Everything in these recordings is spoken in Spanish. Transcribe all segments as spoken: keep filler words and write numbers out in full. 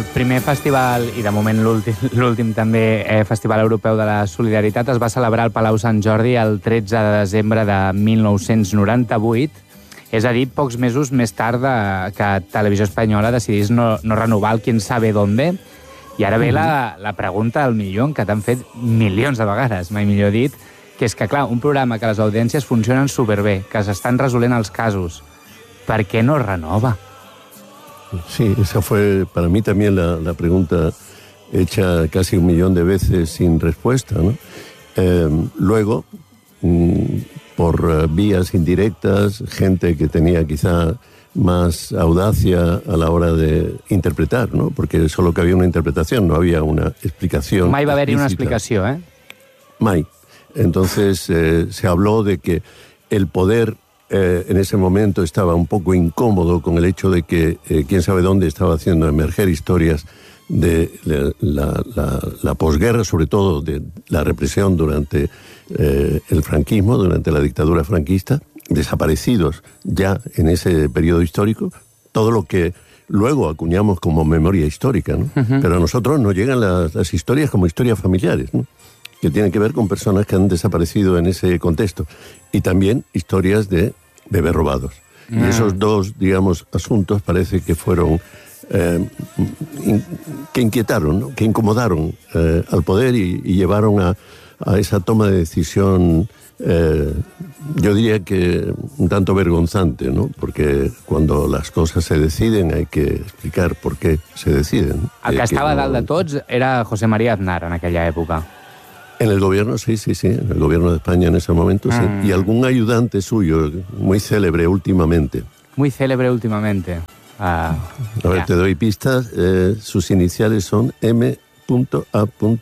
primer festival, i de moment l'últim també, eh, Festival Europeu de la Solidaritat, es va celebrar al Palau Sant Jordi el tretze de desembre de mil nou-cents noranta-vuit. És a dir, pocs mesos més tard de, que Televisió Espanyola decidís no, no renovar el Quién sabe dónde. I ara ve la, la pregunta del milió, que t'han fet milions de vegades, mai millor dit, que és que, clar, un programa que les audiències funcionen superbé, que s'estan resolent els casos, ¿per qué no renova? Sí, esa fue para mí también la, la pregunta hecha casi un millón de veces sin respuesta, ¿no? Eh, luego, mmm, por uh, vías indirectas, gente que tenía quizá más audacia a la hora de interpretar, ¿no? Porque solo que había una interpretación, no había una explicación. Mai va haver-hi una explicació, ¿eh? Mai. Entonces eh, se habló de que el poder eh, en ese momento estaba un poco incómodo con el hecho de que eh, quién sabe dónde estaba haciendo emerger historias de la, la, la, la posguerra, sobre todo de la represión durante eh, el franquismo, durante la dictadura franquista, desaparecidos ya en ese periodo histórico, todo lo que luego acuñamos como memoria histórica, ¿no? Uh-huh. Pero a nosotros nos llegan las, las historias como historias familiares, ¿no? Que tienen que ver con personas que han desaparecido en ese contexto, y también historias de bebés robados. Uh-huh. Y esos dos, digamos, asuntos parece que fueron eh, in, que inquietaron, ¿no? Que incomodaron eh, al poder y, y llevaron a, a esa toma de decisión, eh, yo diría que un tanto vergonzante, ¿no? Porque cuando las cosas se deciden hay que explicar por qué se deciden. El que eh, estava que no... dalt de tots era José María Aznar en aquella època. En el gobierno, sí, sí, sí, en el gobierno de España en ese momento, sí. Mm. Y algún ayudante suyo, muy célebre últimamente. Muy célebre últimamente. Uh, A ver, ya. te doy pistas. Eh, sus iniciales son M A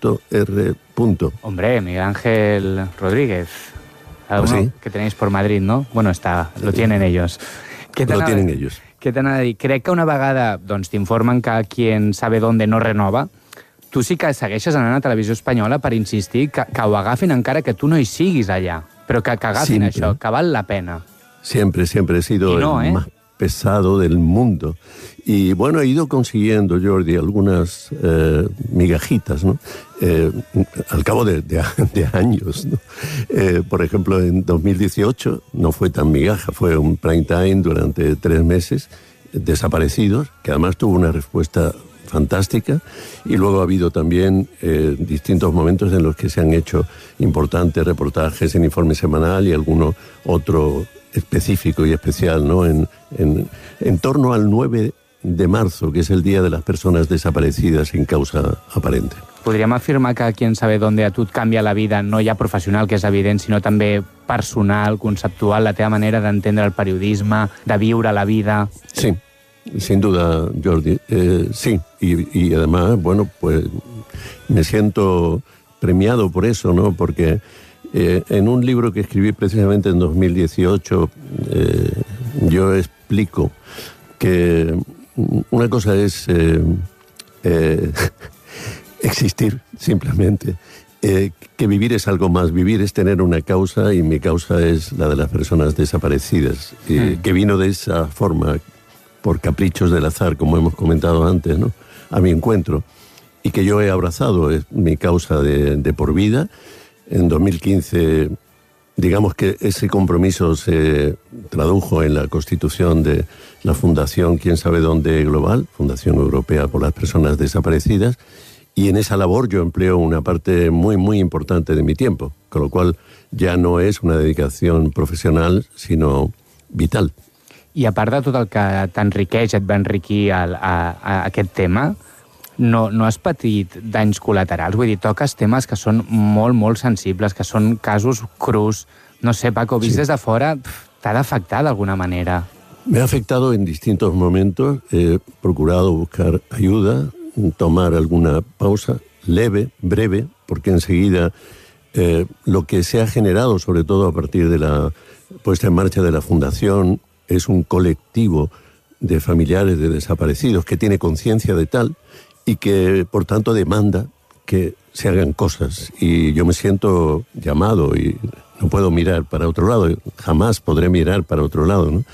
R. Hombre, Miguel Ángel Rodríguez. ¿Ah, sí? Que tenéis por Madrid, ¿no? Bueno, está, lo tienen ellos. Què lo tienen ellos. Què t'anava a dir? Crec que una vegada doncs, t'informen que Quién sabe dónde no renova, tu sí que segueixes anant a Televisió Espanyola per insistir que, que ho agafin encara que tu no hi siguis allà, però que, que agafin siempre. Això, que val la pena. Siempre, siempre he sido no, el ¿eh? más pesado del mundo. Y bueno, he ido consiguiendo, Jordi, algunas eh, migajitas, ¿no? Eh, al cabo de, de, de años, ¿no? Eh, por ejemplo, en dos mil dieciocho no fue tan migaja, fue un prime time durante tres meses, Desaparecidos, que además tuvo una respuesta fantástica, y luego ha habido también eh, distintos momentos en los que se han hecho importantes reportajes en Informe Semanal y alguno otro específico y especial, ¿no? En, en, en torno al nueve de marzo, que es el Día de las Personas Desaparecidas sin causa aparente. Podríem afirmar que Quién sabe dónde a tu et canvia la vida, no ja professional, que és evident, sinó també personal, conceptual, la teva manera d'entendre el periodisme, de viure la vida. Sí, sin duda, Jordi. Eh, sí, y, y además, bueno, pues me siento premiado por eso, ¿no? Porque eh, en un libro que escribí precisamente en dos mil dieciocho, eh, yo explico que una cosa es eh, eh, existir, simplemente, eh, que vivir es algo más. Vivir es tener una causa, y mi causa es la de las personas desaparecidas, eh, mm. que vino de esa forma, por caprichos del azar, como hemos comentado antes, ¿no? A mi encuentro, y que yo he abrazado. Es mi causa de, de por vida. En dos mil quince, digamos que ese compromiso se tradujo en la constitución de la Fundación Quién sabe dónde Global, Fundación Europea por las Personas Desaparecidas, y en esa labor yo empleo una parte muy, muy importante de mi tiempo, con lo cual ja no és una dedicació professional, sinó vital. I a part de tot el que t'enriqueix, et va enriquir a, a, a aquest tema, no, no has patit danys col·laterals? Vull dir, toques temes que són molt, molt sensibles, que són casos crus. No sé, Paco, vist sí. des de fora, t'ha d'afectar d'alguna manera. Me ha afectado en distintos momentos. He procurado buscar ayuda, tomar alguna pausa leve, breve, porque enseguida eh, lo que se ha generado, sobre todo a partir de la puesta en marcha de la Fundación, es un colectivo de familiares de desaparecidos que tiene conciencia de tal y que, por tanto, demanda que se hagan cosas. Y yo me siento llamado y no puedo mirar para otro lado, jamás podré mirar para otro lado, ¿no?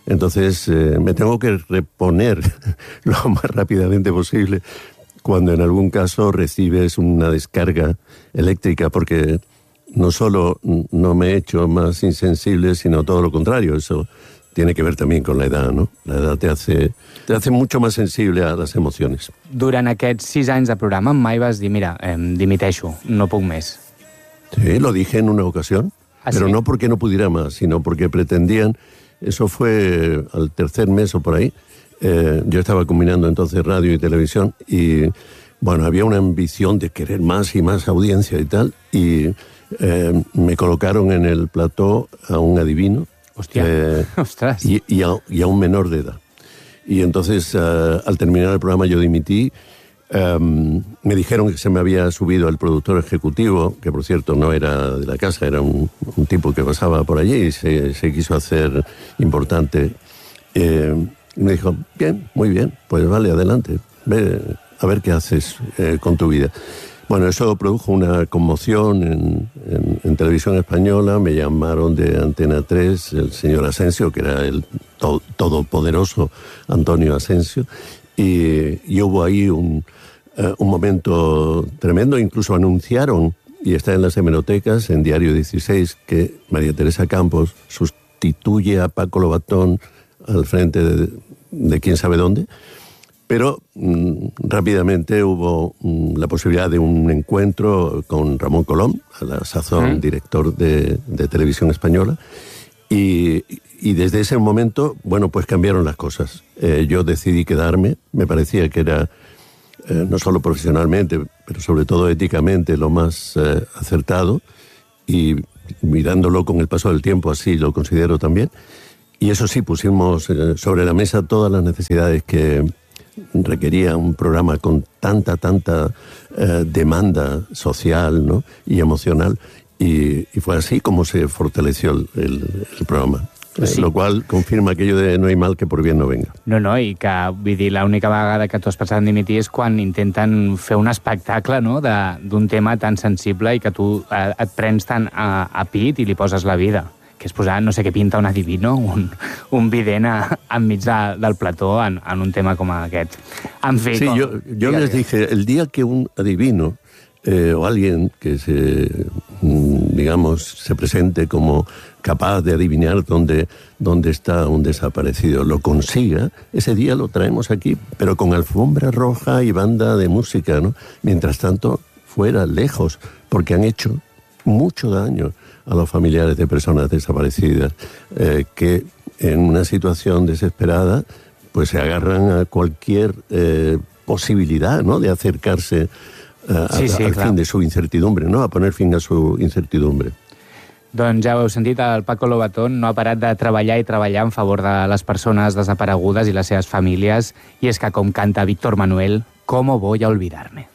Entonces eh, me tengo que reponer lo más rápidamente posible cuando en algún caso recibes una descarga eléctrica, porque no solo no me he hecho más insensible, sino todo lo contrario. Eso tiene que ver también con la edad, ¿no? La edad te hace, te hace mucho más sensible a las emociones. Durant aquests sis anys de programa mai vas dir, mira, eh, dimiteixo, no puc més. Sí, lo dije en una ocasión, ¿Ah, pero sí? No porque no pudiera más, sino porque pretendían, eso fue al tercer mes o por ahí, eh, yo estaba combinando entonces radio y televisión y, bueno, había una ambición de querer más y más audiencia y tal, y eh, me colocaron en el plató a un adivino. Hostia, eh, ostras. Y, y, a, y a un menor de edad. Y entonces, uh, al terminar el programa, yo dimití. Um, me dijeron que se me había subido el productor ejecutivo, que por cierto no era de la casa, era un, un tipo que pasaba por allí y se, se quiso hacer importante. Eh, y me dijo, bien, muy bien, pues vale, adelante, ve a ver qué haces eh, con tu vida. Bueno, eso produjo una conmoción en, en, en televisión española. Me llamaron de Antena tres el señor Asensio, que era el to, todopoderoso Antonio Asensio, y, y hubo ahí un, uh, un momento tremendo. Incluso anunciaron, y está en las hemerotecas, en Diario dieciséis, que María Teresa Campos sustituye a Paco Lobatón al frente de, de quién sabe dónde. Pero mmm, rápidamente hubo mmm, la posibilidad de un encuentro con Ramón Colom, a la sazón ¿Mm? director de, de Televisión Española, y, y desde ese momento, bueno, pues cambiaron las cosas. Eh, yo decidí quedarme, me parecía que era, eh, no solo profesionalmente, pero sobre todo éticamente, lo más eh, acertado, y mirándolo con el paso del tiempo, así lo considero también. Y eso sí, pusimos eh, sobre la mesa todas las necesidades que requería un programa con tanta, tanta eh, demanda social, ¿no? y emocional, y, y fue así como se fortaleció el, el, el programa. Sí. Eh, lo qual confirma aquello de no hay mal que por bien no venga. No, no, i que, vull dir, l'única vegada que tu has pensat en dimitir és quan intenten fer un espectacle, no?, d'un tema tan sensible i que tu eh, et prens tan a, a pit i li poses la vida, que és posar, no sé què pinta un adivino, un, un vident a, enmig de, del plató en, en un tema com aquest. En fi, sí, com... yo, yo les dije, el día que un adivino eh, o alguien que se, digamos, se presente como capaz de adivinar dónde, dónde está un desaparecido, lo consiga, ese día lo traemos aquí, pero con alfombra roja y banda de música, ¿no? Mientras tanto, fuera, lejos, porque han hecho mucho daño a los familiares de personas desaparecidas, eh, que en una situación desesperada pues se agarran a cualquier eh, posibilidad, ¿no?, de acercarse eh, sí, sí, a, al clar. fin de su incertidumbre, ¿no?, a poner fin a su incertidumbre. Doncs ja ho heu sentit, el Paco Lobatón no ha parat de treballar i treballar en favor de les persones desaparegudes i les seves famílies, i és que, com canta Víctor Manuel, ¿cómo voy a olvidarme?